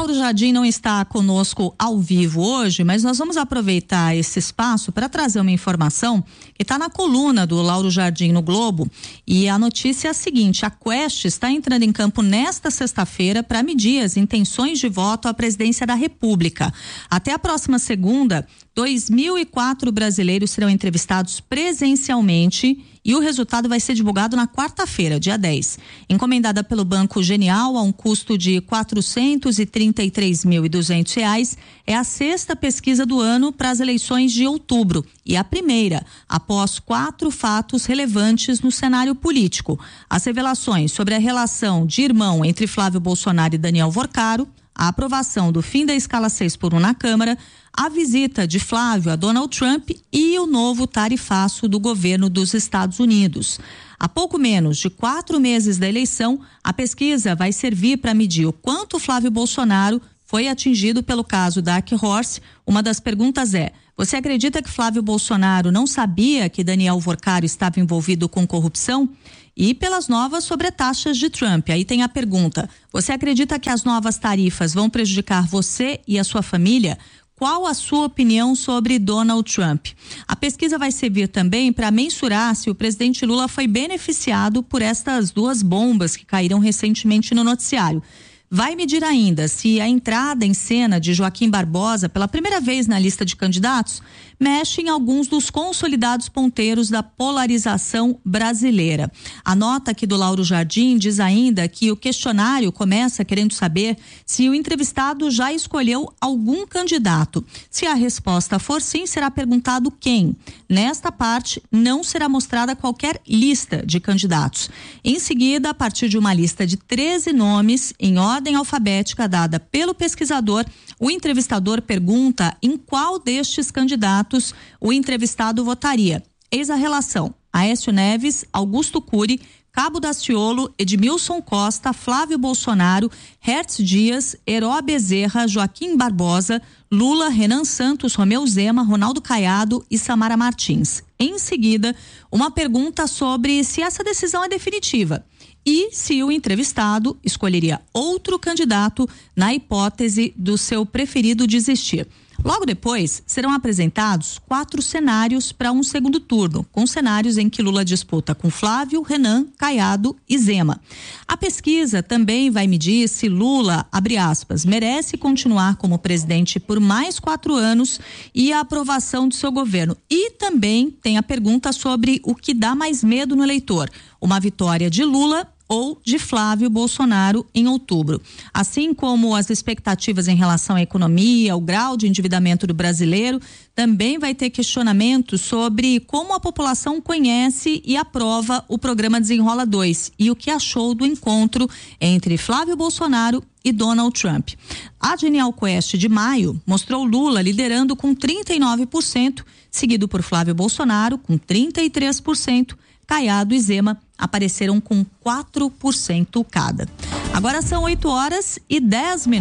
Lauro Jardim não está conosco ao vivo hoje, mas nós vamos aproveitar esse espaço para trazer uma informação que está na coluna do Lauro Jardim no Globo. E a notícia é a seguinte: a Quest está entrando em campo nesta sexta-feira para medir as intenções de voto à presidência da República. Até a próxima segunda, 2.004 brasileiros serão entrevistados presencialmente e o resultado vai ser divulgado na quarta-feira, dia 10. Encomendada pelo Banco Genial a um custo de R$ 433.200, é a sexta pesquisa do ano para as eleições de outubro e a primeira após 4 fatos relevantes no cenário político. As revelações sobre a relação de irmão entre Flávio Bolsonaro e Daniel Vorcaro, a aprovação do fim da escala 6x1 na Câmara, a visita de Flávio a Donald Trump e o novo tarifaço do governo dos Estados Unidos. Há pouco menos de 4 meses da eleição, a pesquisa vai servir para medir o quanto Flávio Bolsonaro foi atingido pelo caso Dark Horse. Uma das perguntas é: você acredita que Flávio Bolsonaro não sabia que Daniel Vorcaro estava envolvido com corrupção? E pelas novas sobretaxas de Trump. Aí tem a pergunta: você acredita que as novas tarifas vão prejudicar você e a sua família? Qual a sua opinião sobre Donald Trump? A pesquisa vai servir também para mensurar se o presidente Lula foi beneficiado por estas 2 bombas que caíram recentemente no noticiário. Vai medir ainda se a entrada em cena de Joaquim Barbosa pela primeira vez na lista de candidatos mexe em alguns dos consolidados ponteiros da polarização brasileira. A nota aqui do Lauro Jardim diz ainda que o questionário começa querendo saber se o entrevistado já escolheu algum candidato. Se a resposta for sim, será perguntado quem. Nesta parte, não será mostrada qualquer lista de candidatos. Em seguida, a partir de uma lista de 13 nomes em ordem alfabética dada pelo pesquisador, o entrevistador pergunta em qual destes candidatos o entrevistado votaria. Eis a relação: Aécio Neves, Augusto Cury, Cabo Daciolo, Edmilson Costa, Flávio Bolsonaro, Hertz Dias, Heró Bezerra, Joaquim Barbosa, Lula, Renan Santos, Romeu Zema, Ronaldo Caiado e Samara Martins. Em seguida, uma pergunta sobre se essa decisão é definitiva e se o entrevistado escolheria outro candidato na hipótese do seu preferido desistir. Logo depois, serão apresentados 4 cenários para um segundo turno, com cenários em que Lula disputa com Flávio, Renan, Caiado e Zema. A pesquisa também vai medir se Lula, abre aspas, merece continuar como presidente por mais 4 anos e a aprovação do seu governo. E também tem a pergunta sobre o que dá mais medo no eleitor: uma vitória de Lula ou de Flávio Bolsonaro em outubro. Assim como as expectativas em relação à economia, o grau de endividamento do brasileiro, também vai ter questionamentos sobre como a população conhece e aprova o programa Desenrola 2 e o que achou do encontro entre Flávio Bolsonaro e Donald Trump. A Genial Quest de maio mostrou Lula liderando com 39%, seguido por Flávio Bolsonaro com 33%, Caiado e Zema apareceram com 4% cada. Agora são 8h10.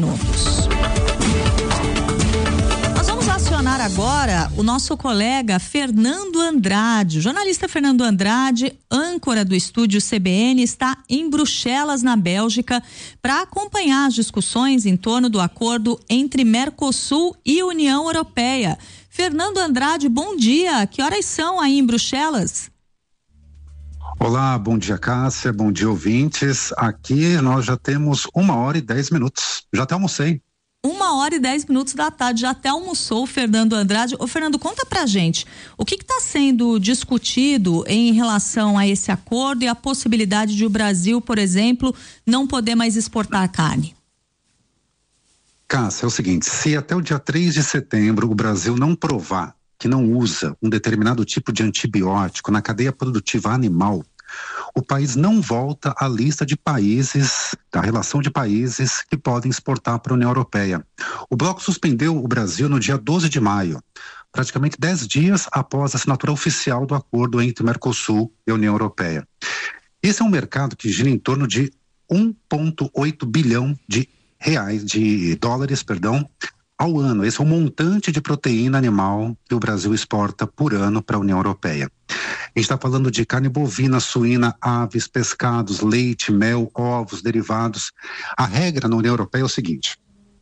Nós vamos acionar agora o nosso colega Fernando Andrade. O jornalista Fernando Andrade, âncora do estúdio CBN, está em Bruxelas, na Bélgica, para acompanhar as discussões em torno do acordo entre Mercosul e União Europeia. Fernando Andrade, bom dia. Que horas são aí em Bruxelas? Olá, bom dia, Cássia, bom dia, ouvintes. Aqui nós já temos 1h10. Já até almocei. 1h10 da tarde, já até almoçou o Fernando Andrade. Ô Fernando, conta pra gente, o que está sendo discutido em relação a esse acordo e a possibilidade de o Brasil, por exemplo, não poder mais exportar carne? Cássia, é o seguinte: se até o dia 3 de setembro o Brasil não provar que não usa um determinado tipo de antibiótico na cadeia produtiva animal, o país não volta à lista de países, da relação de países que podem exportar para a União Europeia. O bloco suspendeu o Brasil no dia 12 de maio, praticamente 10 dias após a assinatura oficial do acordo entre Mercosul e a União Europeia. Esse é um mercado que gira em torno de 1,8 bilhão de dólares, ao ano. Esse é o montante de proteína animal que o Brasil exporta por ano para a União Europeia. A gente está falando de carne bovina, suína, aves, pescados, leite, mel, ovos, derivados. A regra na União Europeia é o seguinte: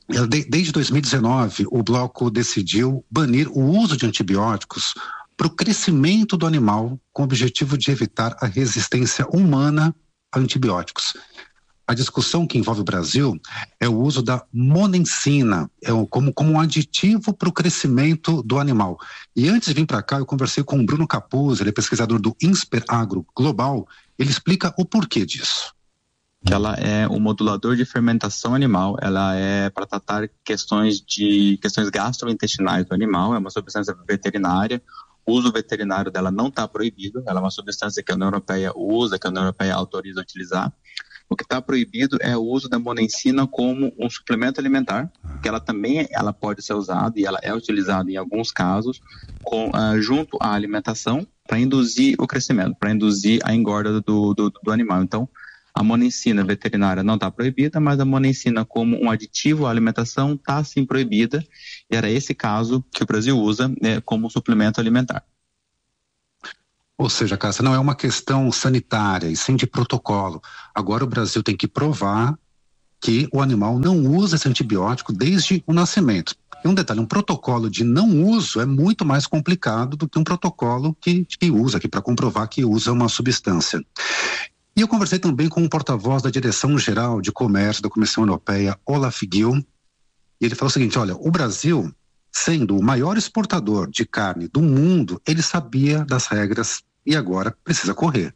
Desde 2019, o bloco decidiu banir o uso de antibióticos para o crescimento do animal, com o objetivo de evitar a resistência humana a antibióticos. A discussão que envolve o Brasil é o uso da monensina, como um aditivo para o crescimento do animal. E antes de vir para cá, eu conversei com o Bruno Capuzzi, ele é pesquisador do INSPER Agro Global, ele explica o porquê disso. Que ela é um modulador de fermentação animal, ela é para tratar questões gastrointestinais do animal, é uma substância veterinária, o uso veterinário dela não está proibido, ela é uma substância que a União Europeia usa, que a União Europeia autoriza a utilizar. O que está proibido é o uso da monensina como um suplemento alimentar, que ela pode ser usada e ela é utilizada em alguns casos junto à alimentação para induzir o crescimento, para induzir a engorda do animal. Então, a monensina veterinária não está proibida, mas a monensina como um aditivo à alimentação está sim proibida, e era esse caso que o Brasil usa como suplemento alimentar. Ou seja, Cássia, não é uma questão sanitária e sim de protocolo. Agora o Brasil tem que provar que o animal não usa esse antibiótico desde o nascimento. E um detalhe, um protocolo de não uso é muito mais complicado do que um protocolo que usa, para comprovar que usa uma substância. E eu conversei também com o porta-voz da Direção-Geral de Comércio da Comissão Europeia, Olaf Gil, e ele falou o seguinte, olha, o Brasil, sendo o maior exportador de carne do mundo, ele sabia das regras e agora precisa correr.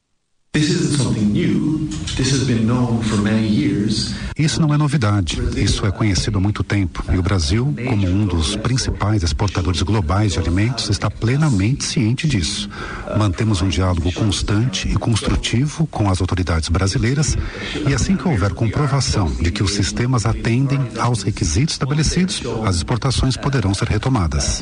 Isso não é novidade, isso é conhecido há muito tempo e o Brasil, como um dos principais exportadores globais de alimentos, está plenamente ciente disso. Mantemos um diálogo constante e construtivo com as autoridades brasileiras e assim que houver comprovação de que os sistemas atendem aos requisitos estabelecidos, as exportações poderão ser retomadas.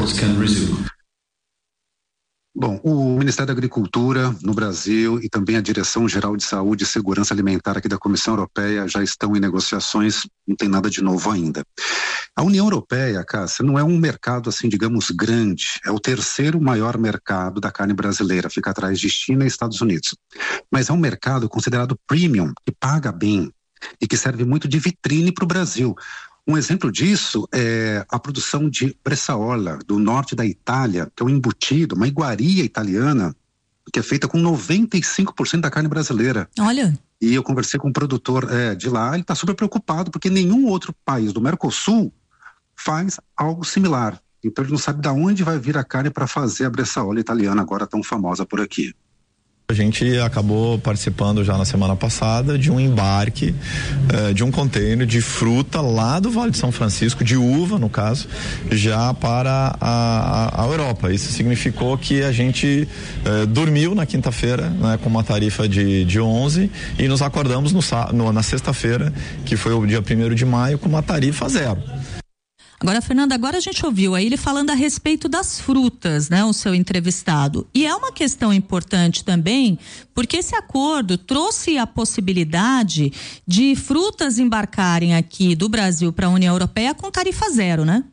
Bom, o Ministério da Agricultura no Brasil e também a Direção-Geral de Saúde e Segurança Alimentar aqui da Comissão Europeia já estão em negociações, não tem nada de novo ainda. A União Europeia, Cássia, não é um mercado assim, digamos, grande, é o terceiro maior mercado da carne brasileira, fica atrás de China e Estados Unidos. Mas é um mercado considerado premium, que paga bem e que serve muito de vitrine para o Brasil. Um exemplo disso é a produção de Bresaola, do norte da Itália, que é um embutido, uma iguaria italiana, que é feita com 95% da carne brasileira. Olha. E eu conversei com um produtor de lá, ele está super preocupado, porque nenhum outro país do Mercosul faz algo similar. Então ele não sabe de onde vai vir a carne para fazer a Bresaola italiana, agora tão famosa por aqui. A gente acabou participando já na semana passada de um embarque de um container de fruta lá do Vale de São Francisco, de uva no caso, já para a Europa. Isso significou que a gente dormiu na quinta-feira, né, com uma tarifa de 11 e nos acordamos na sexta-feira, que foi o dia 1º de maio, com uma tarifa 0. Agora, Fernanda, agora a gente ouviu aí ele falando a respeito das frutas, né, o seu entrevistado. E é uma questão importante também, porque esse acordo trouxe a possibilidade de frutas embarcarem aqui do Brasil para a União Europeia com tarifa 0, né?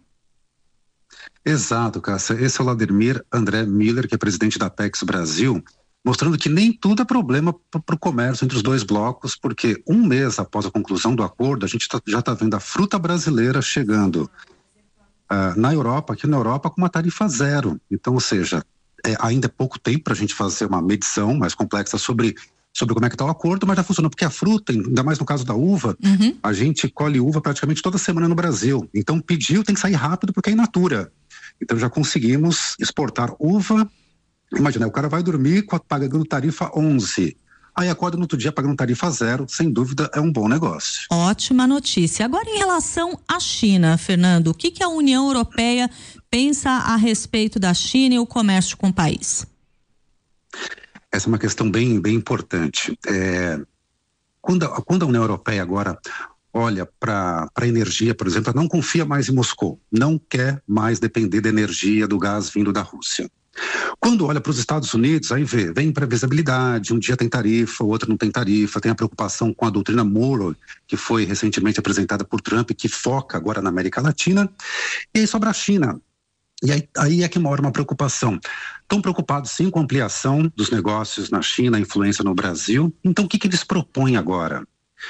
Exato, Cássia. Esse é o Vladimir André Miller, que é presidente da Apex Brasil, mostrando que nem tudo é problema para o comércio entre os dois blocos, porque um mês após a conclusão do acordo, a gente já está vendo a fruta brasileira chegando na Europa, aqui na Europa, com uma tarifa 0. Então, ou seja, ainda é pouco tempo para a gente fazer uma medição mais complexa sobre como é que está o acordo, mas já funciona, porque a fruta, ainda mais no caso da uva, a gente colhe uva praticamente toda semana no Brasil. Então, pediu, tem que sair rápido, porque é in natura. Então, já conseguimos exportar uva. Imagina, o cara vai dormir pagando tarifa 11. Aí acorda no outro dia pagando tarifa 0, sem dúvida é um bom negócio. Ótima notícia. Agora, em relação à China, Fernando, o que a União Europeia pensa a respeito da China e o comércio com o país? Essa é uma questão bem importante. Quando a União Europeia agora olha para a energia, por exemplo, ela não confia mais em Moscou, não quer mais depender da energia do gás vindo da Rússia. Quando olha para os Estados Unidos, aí vem imprevisibilidade, um dia tem tarifa, o outro não tem tarifa, tem a preocupação com a doutrina Monroe, que foi recentemente apresentada por Trump, que foca agora na América Latina, e aí sobra a China. E aí é que mora uma preocupação. Estão preocupados sim com a ampliação dos negócios na China, a influência no Brasil. Então o que eles propõem agora?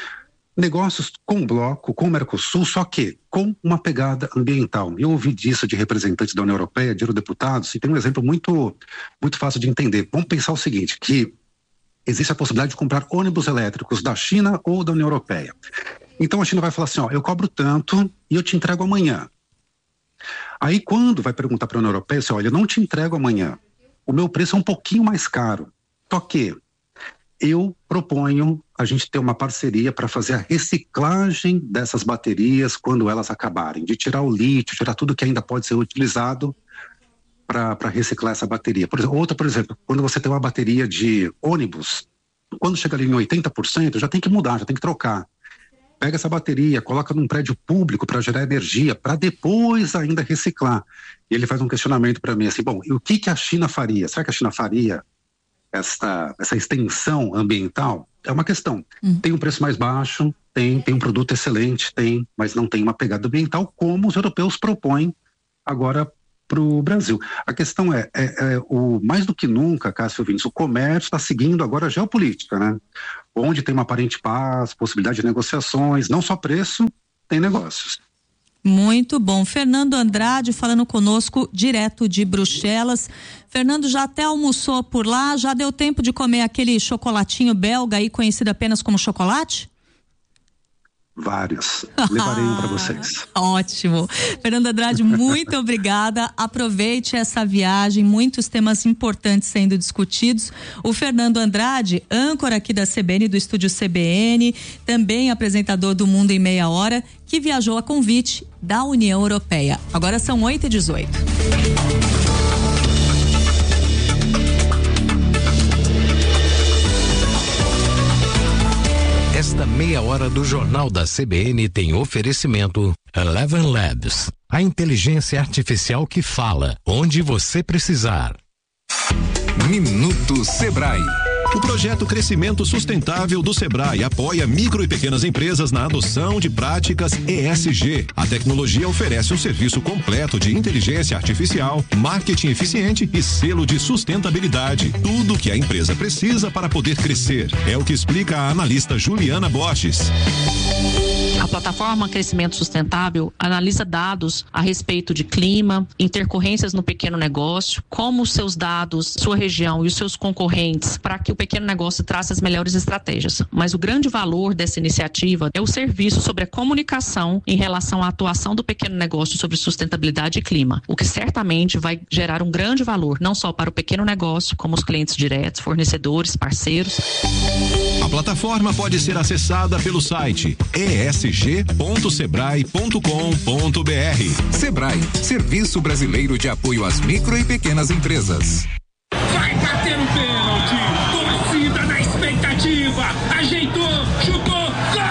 negócios com o bloco, com o Mercosul, só que com uma pegada ambiental. Eu ouvi disso de representantes da União Europeia, de eurodeputados, e tem um exemplo muito fácil de entender. Vamos pensar o seguinte, que existe a possibilidade de comprar ônibus elétricos da China ou da União Europeia. Então a China vai falar assim, ó, eu cobro tanto e eu te entrego amanhã. Aí quando vai perguntar para a União Europeia, assim, olha, eu não te entrego amanhã, o meu preço é um pouquinho mais caro, só que eu proponho a gente ter uma parceria para fazer a reciclagem dessas baterias quando elas acabarem, de tirar o lítio, tirar tudo que ainda pode ser utilizado para reciclar essa bateria. Por exemplo, quando você tem uma bateria de ônibus, quando chega ali em 80%, já tem que mudar, já tem que trocar. Pega essa bateria, coloca num prédio público para gerar energia, para depois ainda reciclar. E ele faz um questionamento para mim assim, bom, e o que a China faria? Será que a China faria essa extensão ambiental? É uma questão. Tem um preço mais baixo, tem um produto excelente, mas não tem uma pegada ambiental como os europeus propõem agora para o Brasil. A questão é mais do que nunca, Cássio Vinicius, o comércio está seguindo agora a geopolítica, né? Onde tem uma aparente paz, possibilidade de negociações, não só preço, tem negócios. Muito bom. Fernando Andrade falando conosco direto de Bruxelas. Fernando, já até almoçou por lá? Já deu tempo de comer aquele chocolatinho belga aí conhecido apenas como chocolate? Vários. Levarei um para vocês. Ótimo. Fernando Andrade, muito obrigada. Aproveite essa viagem, muitos temas importantes sendo discutidos. O Fernando Andrade, âncora aqui da CBN, do estúdio CBN, também apresentador do Mundo em Meia Hora, que viajou a convite da União Europeia. Agora são 8h18. Esta meia hora do Jornal da CBN tem oferecimento Eleven Labs, a inteligência artificial que fala onde você precisar. Minuto Sebrae. O projeto Crescimento Sustentável do Sebrae apoia micro e pequenas empresas na adoção de práticas ESG. A tecnologia oferece um serviço completo de inteligência artificial, marketing eficiente e selo de sustentabilidade. Tudo o que a empresa precisa para poder crescer. É o que explica a analista Juliana Borges. A plataforma Crescimento Sustentável analisa dados a respeito de clima, intercorrências no pequeno negócio, como os seus dados, sua região e os seus concorrentes, para que o pequeno negócio traça as melhores estratégias. Mas o grande valor dessa iniciativa é o serviço sobre a comunicação em relação à atuação do pequeno negócio sobre sustentabilidade e clima, o que certamente vai gerar um grande valor, não só para o pequeno negócio, como os clientes diretos, fornecedores, parceiros. A plataforma pode ser acessada pelo site esg.sebrae.com.br. Sebrae, Serviço Brasileiro de Apoio às Micro e Pequenas Empresas. Vai bater o pênalti, torcida na expectativa, ajeitou, chutou, gol!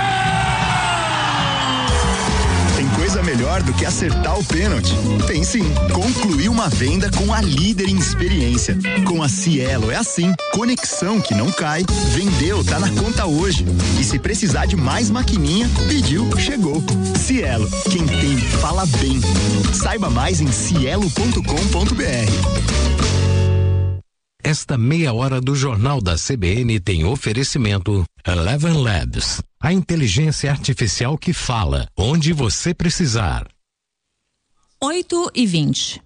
Tem coisa melhor do que acertar o pênalti? Tem sim, concluir uma venda com a líder em experiência. Com a Cielo é assim, conexão que não cai, vendeu, tá na conta hoje. E se precisar de mais maquininha, pediu, chegou. Cielo, quem tem, fala bem. Saiba mais em cielo.com.br. Esta meia hora do Jornal da CBN tem oferecimento Eleven Labs, a inteligência artificial que fala onde você precisar. 8h20.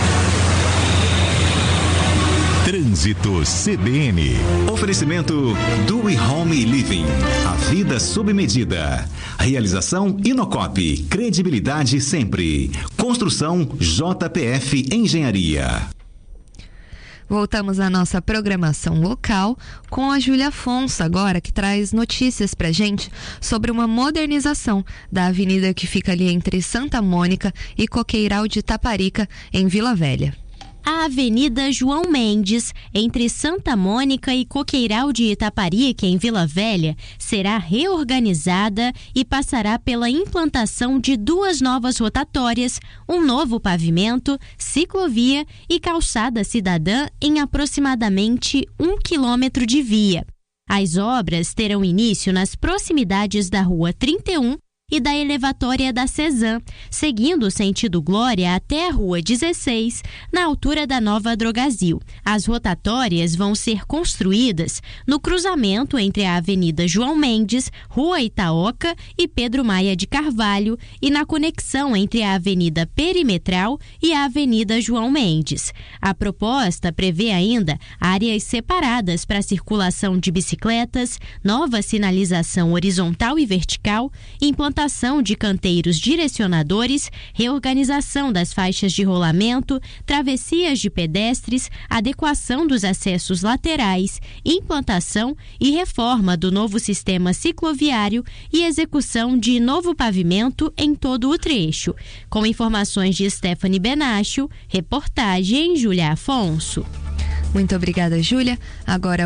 Trânsito CBN. Oferecimento Do Home Living. A vida sob medida. Realização Inocop. Credibilidade sempre. Construção JPF Engenharia. Voltamos à nossa programação local com a Júlia Afonso agora, que traz notícias pra gente sobre uma modernização da avenida que fica ali entre Santa Mônica e Coqueiral de Itaparica, em Vila Velha. A Avenida João Mendes, entre Santa Mônica e Coqueiral de Itaparica, em Vila Velha, será reorganizada e passará pela implantação de 2 novas rotatórias, um novo pavimento, ciclovia e calçada cidadã em aproximadamente 1 quilômetro de via. As obras terão início nas proximidades da Rua 31 e da elevatória da Cezan, seguindo o sentido Glória até a Rua 16, na altura da Nova Drogazil. As rotatórias vão ser construídas no cruzamento entre a Avenida João Mendes, Rua Itaoca e Pedro Maia de Carvalho e na conexão entre a Avenida Perimetral e a Avenida João Mendes. A proposta prevê ainda áreas separadas para circulação de bicicletas, nova sinalização horizontal e vertical, implantação de canteiros direcionadores, reorganização das faixas de rolamento, travessias de pedestres, adequação dos acessos laterais, implantação e reforma do novo sistema cicloviário e execução de novo pavimento em todo o trecho. Com informações de Stephanie Benacho, reportagem Júlia Afonso. Muito obrigada, Júlia. Agora,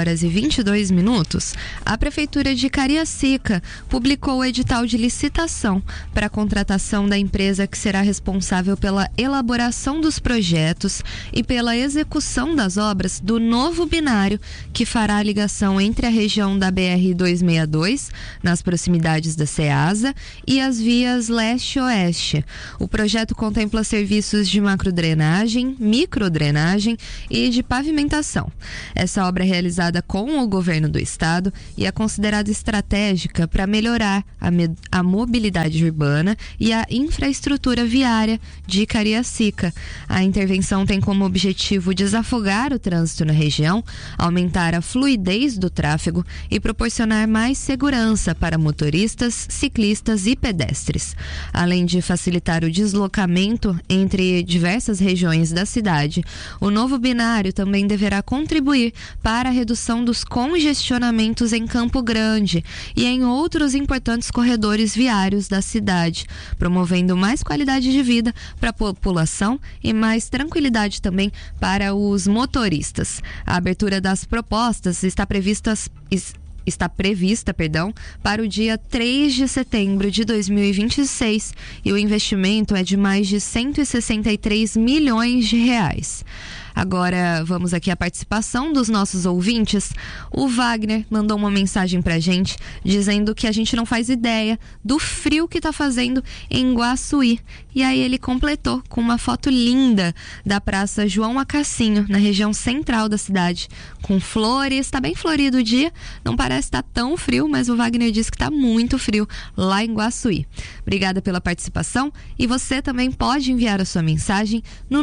8h22. A Prefeitura de Cariacica publicou o edital de licitação para a contratação da empresa que será responsável pela elaboração dos projetos e pela execução das obras do novo binário que fará a ligação entre a região da BR-262, nas proximidades da Ceasa, e as vias leste-oeste. O projeto contempla serviços de macrodrenagem, microdrenagem e de pavimentação. Essa obra é realizada com o governo do estado e é considerada estratégica para melhorar a mobilidade urbana e a infraestrutura viária de Cariacica. A intervenção tem como objetivo desafogar o trânsito na região, aumentar a fluidez do tráfego e proporcionar mais segurança para motoristas, ciclistas e pedestres. Além de facilitar o deslocamento entre diversas regiões da cidade, o novo binário também deverá contribuir para a redução dos congestionamentos em Campo Grande e em outros importantes corredores viários da cidade, promovendo mais qualidade de vida para a população e mais tranquilidade também para os motoristas. A abertura das propostas está prevista para o dia 3 de setembro de 2026 e o investimento é de mais de 163 milhões de reais. Agora vamos aqui à participação dos nossos ouvintes. O Wagner mandou uma mensagem pra gente dizendo que a gente não faz ideia do frio que tá fazendo em Guaçuí. E aí ele completou com uma foto linda da Praça João Acassinho, na região central da cidade, com flores. Tá bem florido o dia, não parece estar tão frio, mas o Wagner disse que tá muito frio lá em Guaçuí. Obrigada pela participação e você também pode enviar a sua mensagem no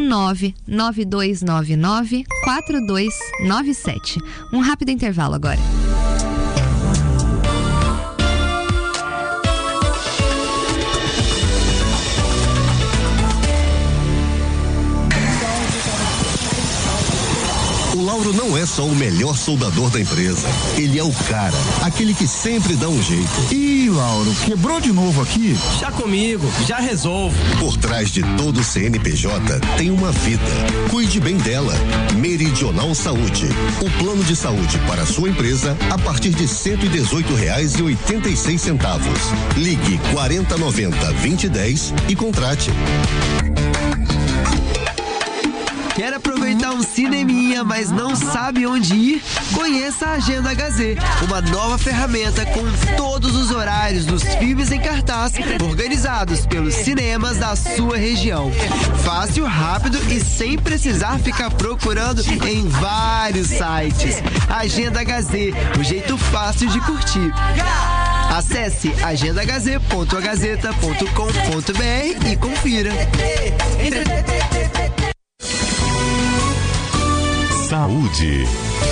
992994297. Um rápido intervalo agora. O Lauro não é só o melhor soldador da empresa. Ele é o cara, aquele que sempre dá um jeito. Ih, Lauro, quebrou de novo aqui? Já comigo, já resolvo. Por trás de todo CNPJ tem uma vida. Cuide bem dela. Meridional Saúde. O plano de saúde para a sua empresa a partir de R$118,86. Ligue 4090-2010 e contrate. Quer aproveitar um cineminha, mas não sabe onde ir? Conheça a Agenda HZ, uma nova ferramenta com todos os horários dos filmes em cartaz, organizados pelos cinemas da sua região. Fácil, rápido e sem precisar ficar procurando em vários sites. Agenda HZ, o jeito fácil de curtir. Acesse agendahz.agazeta.com.br e confira. Saúde.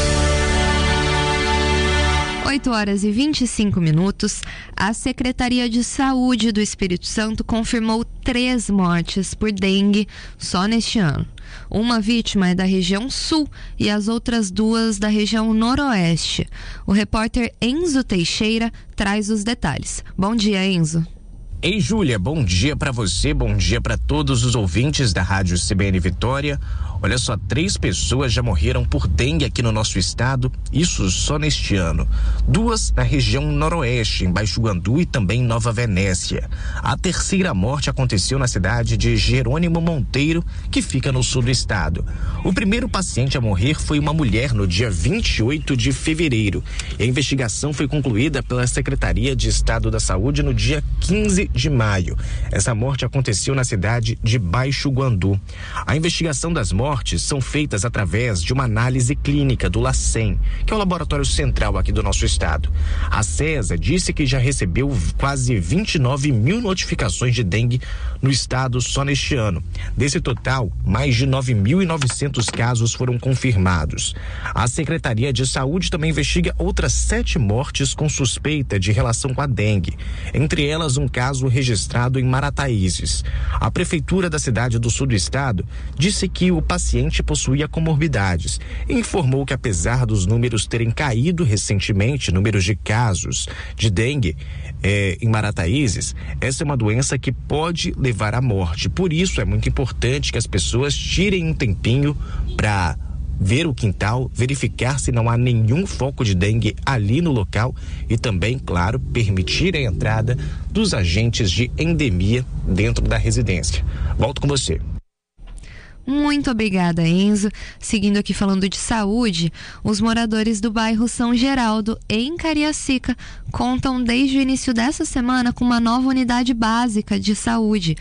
8h25. A Secretaria de Saúde do Espírito Santo confirmou 3 mortes por dengue só neste ano. Uma vítima é da região sul e as outras 2 da região noroeste. O repórter Enzo Teixeira traz os detalhes. Bom dia, Enzo. Ei, Júlia, bom dia para você, bom dia para todos os ouvintes da Rádio CBN Vitória. Olha só, 3 pessoas já morreram por dengue aqui no nosso estado, isso só neste ano. 2 na região noroeste, em Baixo Guandu e também em Nova Venécia. A terceira morte aconteceu na cidade de Jerônimo Monteiro, que fica no sul do estado. O primeiro paciente a morrer foi uma mulher no dia 28 de fevereiro. E a investigação foi concluída pela Secretaria de Estado da Saúde no dia 15 de maio. Essa morte aconteceu na cidade de Baixo Guandu. A investigação das mortes são feitas através de uma análise clínica do LACEN, que é o laboratório central aqui do nosso estado. A CESA disse que já recebeu quase 29 mil notificações de dengue no estado só neste ano. Desse total, mais de 9.900 casos foram confirmados. A Secretaria de Saúde também investiga outras 7 mortes com suspeita de relação com a dengue, entre elas um caso registrado em Marataízes. A Prefeitura da cidade do sul do estado disse que o paciente possuía comorbidades e informou que, apesar dos números terem caído recentemente, números de casos de dengue em Marataízes, essa é uma doença que pode levar à morte. Por isso é muito importante que as pessoas tirem um tempinho para ver o quintal, verificar se não há nenhum foco de dengue ali no local e também, claro, permitir a entrada dos agentes de endemia dentro da residência. Volto com você. Muito obrigada, Enzo. Seguindo aqui falando de saúde, os moradores do bairro São Geraldo, em Cariacica, contam desde o início dessa semana com uma nova unidade básica de saúde.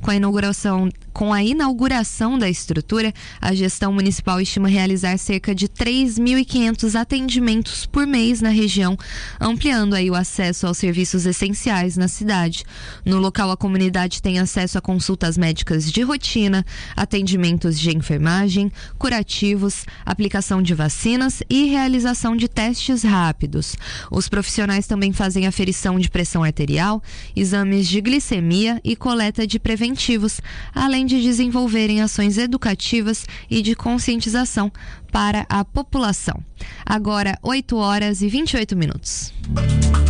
Com a inauguração da estrutura, a gestão municipal estima realizar cerca de 3.500 atendimentos por mês na região, ampliando aí o acesso aos serviços essenciais na cidade. No local, a comunidade tem acesso a consultas médicas de rotina, atendimentos de enfermagem, curativos, aplicação de vacinas e realização de testes rápidos. Os profissionais também fazem aferição de pressão arterial, exames de glicemia e coleta de preventivos, além de desenvolverem ações educativas e de conscientização para a população. Agora, 8h28.